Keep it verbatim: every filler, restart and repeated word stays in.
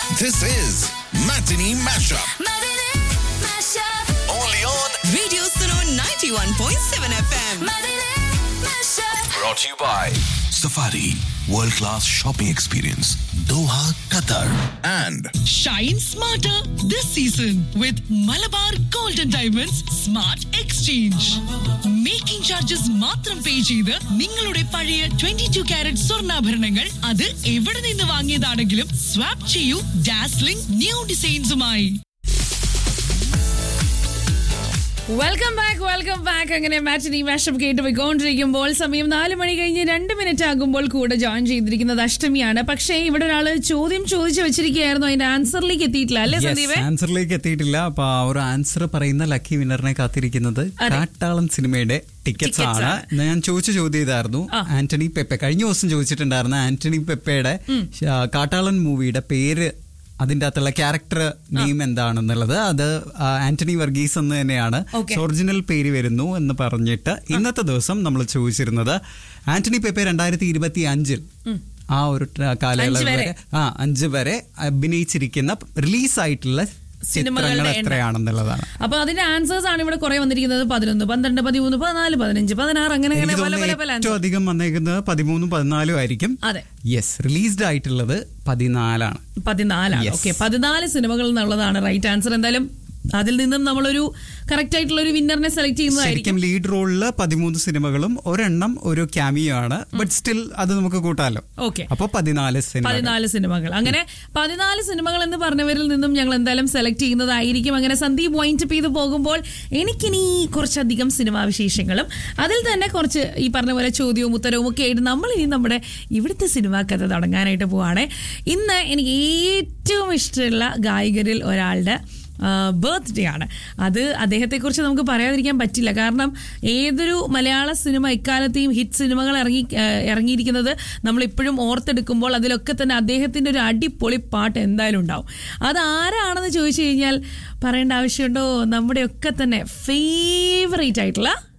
This is Matinee Mashup. Matinee Mashup. Only on Radio Suno ninety-one point seven F M. Matinee Mashup. brought to you by Safari World Class Shopping Experience, Doha, Qatar, and Shine smarter this season with Malabar Golden Diamonds Smart Exchange. Making charges മാത്രം പേ ചെയ്ത് നിങ്ങളുടെ പഴയ twenty two carrot സ്വർണ്ണാഭരണങ്ങൾ അത് എവിടെ നിന്ന് വാങ്ങിയതാണെങ്കിലും swap ചെയ്യൂ dazzling new ഡിസൈൻസുമായി. Welcome back welcome back. അങ്ങനെ മാറ്റിനി മാഷപ്പ് കേട്ട് പോയിക്കൊണ്ടിരിക്കുമ്പോൾ സമയം നാല് മണി കഴിഞ്ഞ് രണ്ട് മിനിറ്റ് ആകുമ്പോൾ കൂടെ ജോയിൻ ചെയ്തിരിക്കുന്നത് അഷ്ടമിയാണ്. പക്ഷേ ഇവിടെ ഒരാള് ചോദ്യം ചോദിച്ചു വെച്ചിരിക്കുകയായിരുന്നു, അതിന്റെ ആൻസറിലേക്ക് എത്തിയിട്ടില്ല അല്ലേ സന്ദീപ്? ആൻസറിലേക്ക് എത്തിയിട്ടില്ല. അപ്പൊ ആ ഒരു ആൻസർ പറയുന്ന ലക്കി വിന്നറിനെ കാത്തിരിക്കുന്നത് കാട്ടാളൻ സിനിമയുടെ ടിക്കറ്റ്സ് ആണ്. ഞാൻ ചോദിച്ച ചോദ്യം ഇതായിരുന്നു, ആന്റണി പെപ്പെ കഴിഞ്ഞ ദിവസം ചോദിച്ചിട്ടുണ്ടായിരുന്ന ആന്റണി പെപ്പയുടെ കാട്ടാളൻ മൂവിയുടെ പേര്, അതിന്റെ അകത്തുള്ള ക്യാരക്ടർ നെയിം എന്താണെന്നുള്ളത്. അത് ആന്റണി വർഗീസ് എന്ന് തന്നെയാണ് ഒറിജിനൽ പേര് വരുന്നു എന്ന് പറഞ്ഞിട്ട് ഇന്നത്തെ ദിവസം നമ്മൾ ചോദിച്ചിരുന്നത് ആന്റണി പെപ്പെ രണ്ടായിരത്തി ഇരുപത്തി അഞ്ചിൽ ആ ഒരു കാലയളവ് വരെ ആ അഞ്ച് വരെ അഭിനയിച്ചിരിക്കുന്ന റിലീസായിട്ടുള്ള സിനിമകൾ എത്രയാണെന്നുള്ളതാണ്. അപ്പൊ അതിന്റെ ആൻസേഴ്സ് ആണ് ഇവിടെ കുറെ വന്നിരിക്കുന്നത്. പതിനൊന്ന്, പന്ത്രണ്ട്, പതിമൂന്ന്, പതിനാല്, പതിനഞ്ച്, പതിനാറ്, അങ്ങനെ ഏറ്റവും അധികം വന്നേക്കുന്നത് പതിമൂന്നും പതിനാലും ആയിരിക്കും. അതെ, യെസ്, റിലീസ്ഡ് ആയിട്ടുള്ളത് പതിനാലാണ്. പതിനാലാണ് ഓക്കെ, പതിനാല് സിനിമകൾ എന്നുള്ളതാണ് റൈറ്റ് ആൻസർ. എന്തായാലും അതിൽ നിന്നും നമ്മളൊരു കറക്റ്റ് ആയിട്ടുള്ള ഒരു വിന്നറിനെ സെലക്ട് ചെയ്യുന്നതായിരിക്കും. ലീഡ് റോളില് പതിമൂന്ന് സിനിമകളും ഒരെണ്ണം ഒരു ക്യാമിയോ ആണ്, ബട്ട് സ്റ്റിൽ അത് നമുക്ക് കൂട്ടാലോ. ഓക്കെ, അപ്പൊ പതിനാല് പതിനാല് സിനിമകൾ. അങ്ങനെ പതിനാല് സിനിമകൾ എന്ന് പറഞ്ഞവരിൽ നിന്നും ഞങ്ങൾ എന്തായാലും സെലക്ട് ചെയ്യുന്നതായിരിക്കും. അങ്ങനെ സന്ദീപ് വൈൻഡ് അപ്പ് ചെയ്ത് പോകുമ്പോൾ എനിക്കിനി കുറച്ചധികം സിനിമാ വിശേഷങ്ങളും അതിൽ തന്നെ കുറച്ച് ഈ പറഞ്ഞ പോലെ ചോദ്യവും ഉത്തരവും ഒക്കെ ആയിട്ട് നമ്മൾ ഇനി നമ്മുടെ ഇവിടുത്തെ സിനിമാ കഥ തുടങ്ങാനായിട്ട് പോവാണ്. ഇന്ന് എനിക്ക് ഏറ്റവും ഇഷ്ടമുള്ള ഗായകരിൽ ഒരാളുടെ ബർത്ത്ഡേ ആണ്. അത് അദ്ദേഹത്തെക്കുറിച്ച് നമുക്ക് പറയാതിരിക്കാൻ പറ്റില്ല. കാരണം ഏതൊരു മലയാള സിനിമ ഇക്കാലത്തെയും ഹിറ്റ് സിനിമകൾ ഇറങ്ങി ഇറങ്ങിയിരിക്കുന്നത് നമ്മളിപ്പോഴും ഓർത്തെടുക്കുമ്പോൾ അതിലൊക്കെ തന്നെ അദ്ദേഹത്തിൻ്റെ ഒരു അടിപൊളി പാട്ട് എന്തായാലും ഉണ്ടാവും. അത് ആരാണെന്ന് ചോദിച്ചു കഴിഞ്ഞാൽ പറയേണ്ട ആവശ്യമുണ്ടോ? നമ്മുടെയൊക്കെ തന്നെ ഫേവറേറ്റ് ആയിട്ടുള്ള